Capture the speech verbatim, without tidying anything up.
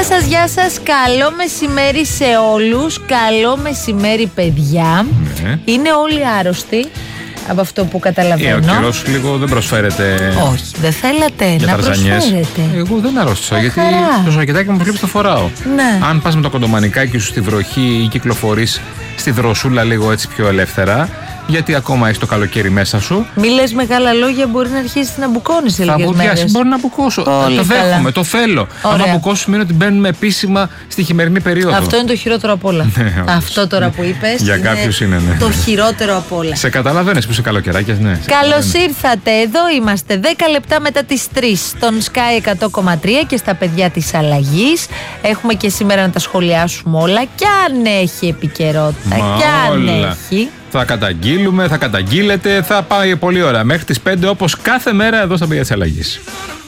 Γεια σας, γεια σας. Καλό μεσημέρι σε όλους. Καλό μεσημέρι, παιδιά. Ναι. Είναι όλοι άρρωστοι από αυτό που καταλαβαίνω. Ε, ο καιρός λίγο δεν προσφέρεται. Όχι, δεν θέλατε για να ταρζανιές. προσφέρετε. Εγώ δεν αρρώστησα, γιατί χαρά. το ζακετάκι μου βλέπει το φοράω. Ναι. Αν πας με το κοντομανικάκι σου στη βροχή ή κυκλοφορείς στη δροσούλα λίγο έτσι πιο ελεύθερα, γιατί ακόμα έχει το καλοκαίρι μέσα σου. Μη λες μεγάλα λόγια, μπορεί να αρχίσει να μπουκώνεις σε Θα λίγες μπουκιάσει, μέρες. μπορεί να μπουκώσω. Πολύ το καλά. δέχομαι, το θέλω. Ωραία. Αν μπουκώσω, σημαίνει ότι μπαίνουμε επίσημα στη χειμερινή περίοδο. Αυτό είναι το χειρότερο απ' όλα. Ναι, όντως. Αυτό τώρα που είπες. Για κάποιους είναι, ναι. Το χειρότερο απ' όλα. Σε καταλαβαίνεις που είσαι καλοκαιράκιας, ναι. Σε Καλώς καταλαβαίνω. ήρθατε, εδώ είμαστε δέκα λεπτά μετά τις τρεις στον Sky εκατό κόμμα τρία και στα παιδιά της αλλαγής. Έχουμε και σήμερα να τα σχολιάσουμε όλα και αν έχει επικαιρότητα Μα και αν όλα. έχει. Θα καταγγείλουμε, θα καταγγείλετε, θα πάει πολύ ώρα. Μέχρι τις πέντε όπως κάθε μέρα εδώ στα παιδιά της αλλαγής.